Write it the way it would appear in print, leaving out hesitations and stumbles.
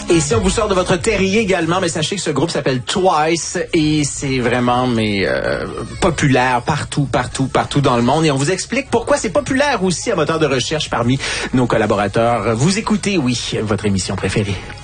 Et si on vous sort de votre terrier également, mais sachez que ce groupe s'appelle Twice et c'est vraiment populaire partout dans le monde. Et on vous explique pourquoi c'est populaire aussi à moteur de recherche parmi nos collaborateurs. Vous écoutez, oui, votre émission préférée.